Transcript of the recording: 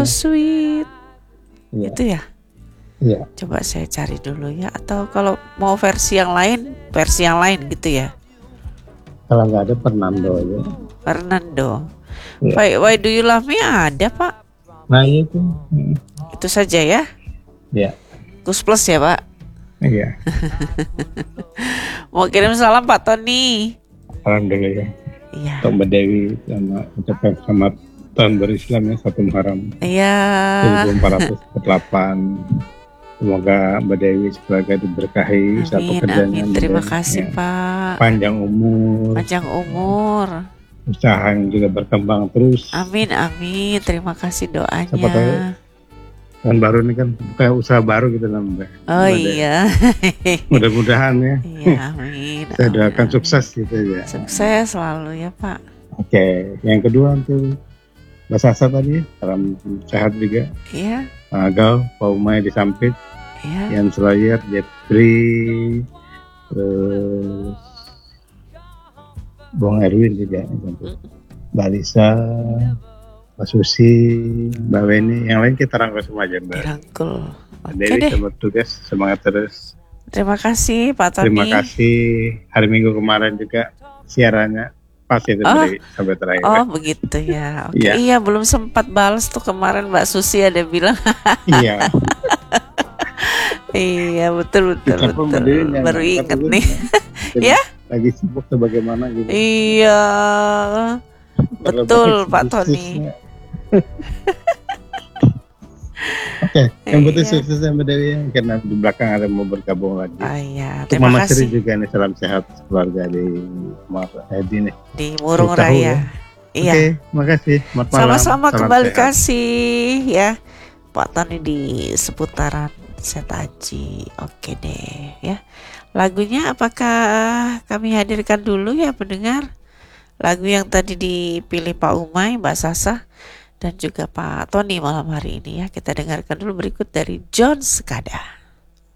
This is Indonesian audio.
sweet. Iya. Itu ya. Iya. Coba saya cari dulu ya. Atau kalau mau versi yang lain gitu ya. Kalau nggak ada Fernando aja. Fernando. Iya. Why Do You Love Me ada, Pak. Nah itu. Itu saja ya. Iya. Kus plus ya, Pak. Iya. Mau kirim salam Pak Tony. Salam dulu ya. Iya. Untuk Mbak Dewi sama ucapkan selamat tahun berislam ya, 1 Muharram Iya. 1448. Semoga Mbak Dewi semoga diberkahi saat pekerjaannya. Amin. Terima kasih Pak. Panjang umur. Usaha yang juga berkembang terus. Amin. Terima kasih doanya. Siapa tahu tahun baru ini kan kayak usaha baru gitu lah Mbak. Oh iya. Mudah-mudahan ya. Iya, amin. Saya doakan sukses gitu ya. Sukses selalu ya Pak. Oke, yang kedua tuh Mbak Sasa tadi, salam sehat juga. Iya. Gal, Pak Umay di Sampit. Iya. Yang Selayar, Jetri, terus Bung Erwin juga. Mbak Lisa, Mbak Susi, Mbak Weni, yang lain kita rangkul semua aja Mbak. Rangkul. Oke Dewi deh. sama tugas, semangat terus. Terima kasih Pak Tony. Terima kasih. Hari Minggu kemarin juga siarannya pas itu dari sampai terakhir. Oh begitu ya. Oke. Iya. Iya belum sempat balas tuh kemarin Mbak Susi ada bilang. Iya. Iya betul. Baru inget nih. Ya? Lagi sibuk tuh bagaimana gitu. Iya. Betul Pak Tony. Oke, yang penting sukses Mbak Dewi karena di belakang ada mau bergabung lagi. Iya, untuk Mama Sri juga nih, salam sehat keluarga di nih. Di Murung Raya. Iya. Oke, makasih. Sama-sama kembali kasih ya Pak Tony di seputaran Setaji. Oke deh ya. Lagunya apakah kami hadirkan dulu ya pendengar? Lagu yang tadi dipilih Pak Umay, Mbak Sasa dan juga Pak Tony malam hari ini ya. Kita dengarkan dulu berikut dari John Sekada.